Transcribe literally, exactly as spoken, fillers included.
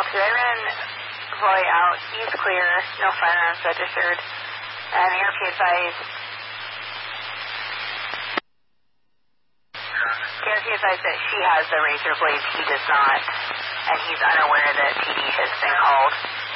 So I ran Roy out. He's clear. No firearms registered. And the A R P advised, the A R P advised that she has the razor blades. He does not. And he's unaware that P D has been called.